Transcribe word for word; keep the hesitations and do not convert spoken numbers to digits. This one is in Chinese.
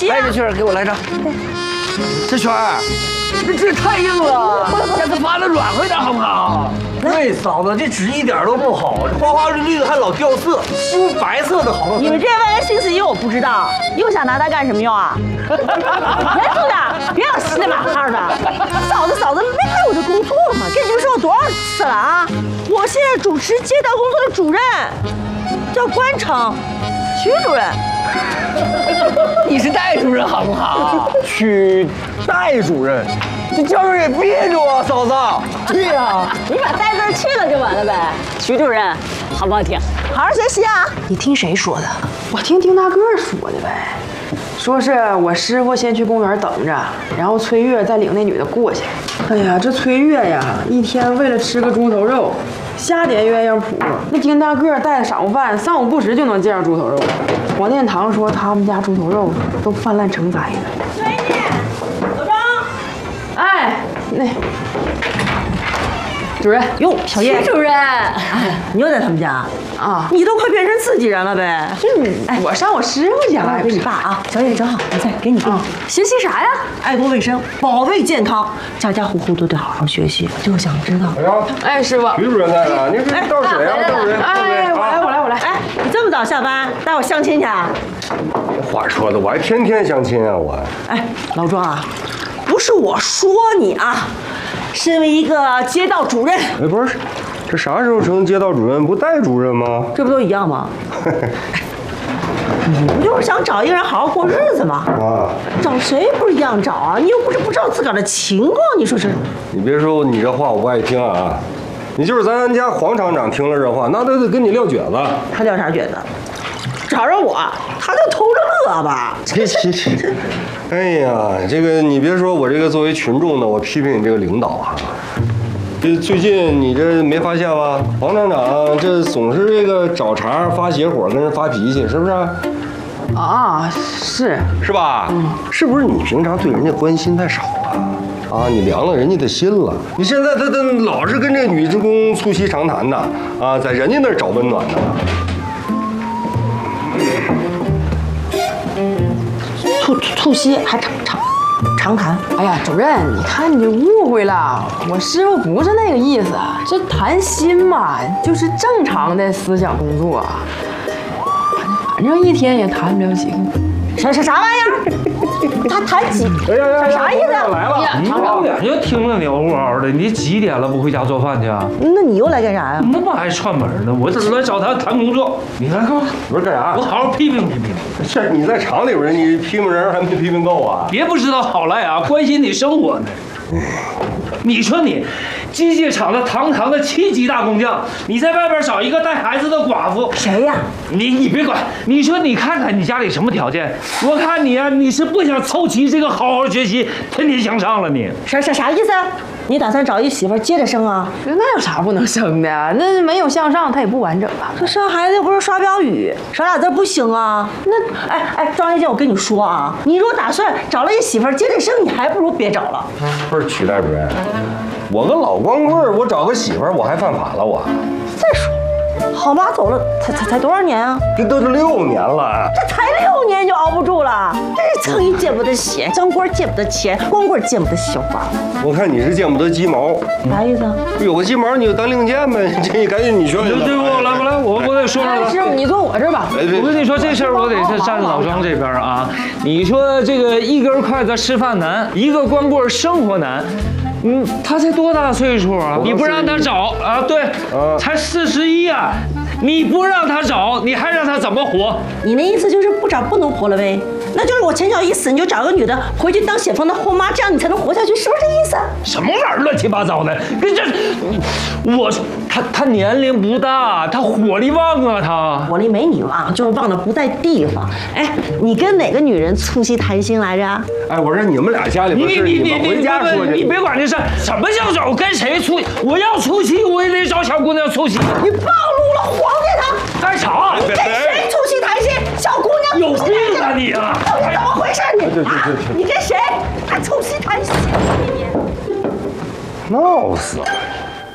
洗啊！ 哎，这圈给我来张。这圈儿，这纸太硬了，下次发的软和点好不好？ 对，嫂子，这纸一点都不好，这花花绿绿的还老掉色，修白色的好。 你们这外人心思意我不知道，又想拿它干什么用啊？严肃点，别老稀里马哈的。嫂子，嫂子，没看我这工作吗？跟你们说过多少次了啊？我现在主持街道工作的主任，叫关城，徐主任。 你是戴主任好不好？ 区代主任，这叫人也别扭啊，嫂子。 对呀， 你把带字去了就完了呗。徐主任，好不好听？好好学习啊！ 你听谁说的？ 我听丁大个说的呗，说是我师傅先去公园等着，然后崔月再领那女的过去。哎呀，这崔月呀，一天为了吃个猪头肉，瞎点鸳鸯谱。那丁大个带着晌午饭，三五不时就能见着猪头肉。黄殿堂说他们家猪头肉都泛滥成灾了。 崔妮，老张， 哎，那主任哟，小叶， 徐主任， 你又在他们家啊， 你都快变成自己人了呗？ 哎，我上我师傅家来给你爸啊，小叶正好，你再给你爸。 学习啥呀？ 爱护卫生，保卫健康，家家户户都得好好学习。就想知道， 哎呀， 哎，师傅， 徐主任在呢，您是倒水啊，倒水。 哎，我来，我来，我来。 哎，你这么早下班，带我相亲去啊？ 话说的，我还天天相亲啊，我。 哎，老庄啊，不是我说你啊，身为一个街道主任， 哎，不是，这啥时候成街道主任不带主任吗？ 这不都一样吗？你不就是想找一个人好好过日子吗？ 啊， 找谁不是一样找啊？你又不是不知道自个儿的情况，你说是？ 你别说你这话我不爱听啊，你就是咱家黄厂长听了这话，那都得跟你撂蹶子。 他撂啥蹶子？找着我，他就偷着乐吧。 这这这，哎呀，这个你别说，我这个作为群众呢，我批评你这个领导啊。这最近你这没发现吗？黄厂长这总是这个找茬发邪火，跟人发脾气，是不是？ 啊，是是吧？嗯，是不是你平常对人家关心太少了？啊，你凉了人家的心了。你现在他他老是跟这女职工促膝长谈呢，啊，在人家那儿找温暖呢。 促促膝还长长长谈？ 哎呀，主任，你看你误会了，我师傅不是那个意思。这谈心嘛，就是正常的思想工作，反正一天也谈不了几个。 啥啥啥玩意儿？他谈几？ 哎呀呀， 啥意思？ 来了！ 你老远就听着鸟呜嗷的，你几点了不回家做饭去啊？ 那你又来干啥呀？ 那么爱串门呢？我这是来找他谈工作。你来干嘛？ 不是干啥？ 我好好批评批评。 这你在厂里边，你批评人还没批评够啊？ 别不知道好赖啊，关心你生活呢。你说你，机械厂的堂堂的七级大工匠，你在外边找一个带孩子的寡妇， 谁呀？ 你你别管，你说你看看你家里什么条件？我看你啊，你是不想凑齐这个好好学习、天天向上了你？ 啥啥啥意思？你打算找一媳妇接着生啊？ 那有啥不能生的？那没有向上，它也不完整啊。 这生孩子又不是刷标语，少俩字不行啊。那哎哎，张一建，我跟你说啊，你如果打算找了一媳妇接着生，你还不如别找了。 不是曲代主任，我个老光棍，我找个媳妇儿，我还犯法了我？ 再说，好妈走了才才才多少年啊？ 这都是六年了。 这才六年就熬不住了，这是蹭一见不得血，张官见不得钱，光棍见不得小花。 我看你是见不得鸡毛， 啥意思啊？ 有个鸡毛你就当令箭呗，这你赶紧你说。 对对，我来不来，我我得说说哎， 了。 师傅，你坐我这儿吧。 我跟你说这事儿，我得是站老张这边啊。你说这个一根筷子吃饭难，一个光棍生活难。嗯，他才多大岁数啊？你不让他找啊？对，才四十一啊！你不让他找，你还让他怎么活？ 你那意思就是不找不能活了呗？那就是我前脚一死，你就找个女的回去当血缝的后妈，这样你才能活下去，是不是这意思？ 什么玩意儿，乱七八糟的！跟这，我他他年龄不大，他火力旺啊，他火力没你旺，就是旺的不在地方。哎，你跟哪个女人促膝谈心来着？ 哎，我说你们俩家里边事， 你你你们回家说去。 你别管这事，什么叫找跟谁促？我要促膝，我也得找小姑娘促膝。 你暴露了黄殿堂！ 干啥？ 跟谁促膝谈心？小姑娘有病啊你啊！ 到底怎么回事？你对对对对你跟谁还促膝谈心？ 闹死了！